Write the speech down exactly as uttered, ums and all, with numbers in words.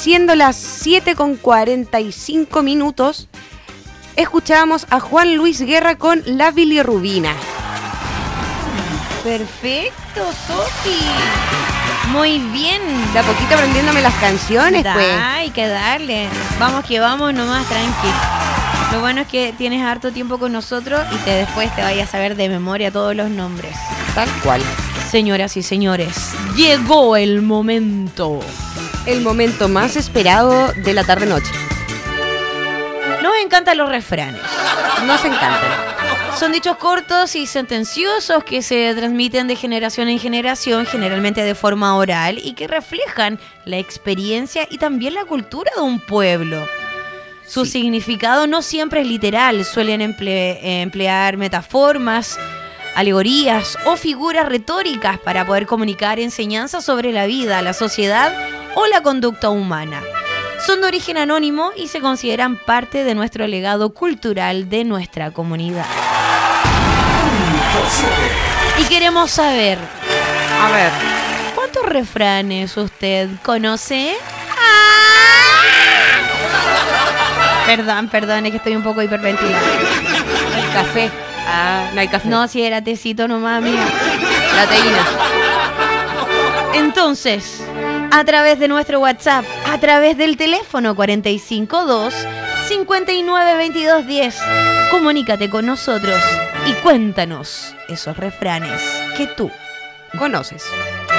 siendo las siete con cuarenta y cinco minutos, escuchábamos a Juan Luis Guerra con La Bilirrubina. Perfecto, Sofi. Muy bien. De a poquito aprendiéndome las canciones, da, pues. Hay que darle. Vamos que vamos nomás, tranqui. Lo bueno es que tienes harto tiempo con nosotros y te después te vayas a saber de memoria todos los nombres. Tal cual. Señoras y señores, llegó el momento. El momento más esperado de la tarde-noche. Nos encantan los refranes. Nos encantan. Son dichos cortos y sentenciosos que se transmiten de generación en generación, generalmente de forma oral, y que reflejan la experiencia y también la cultura de un pueblo. Su sí. significado no siempre es literal, suelen emple- emplear metáforas, alegorías o figuras retóricas para poder comunicar enseñanzas sobre la vida, la sociedad o la conducta humana. Son de origen anónimo y se consideran parte de nuestro legado cultural de nuestra comunidad. Y queremos saber, a ver, ¿cuántos refranes usted conoce? Perdón, perdón, es que estoy un poco hiperventilada. El café. Ah, no hay café. No, si era tecito nomás, mira. La teína. Entonces, a través de nuestro WhatsApp, a través del teléfono cuatro cinco dos, cinco nueve, veintidós diez, comunícate con nosotros y cuéntanos esos refranes que tú conoces.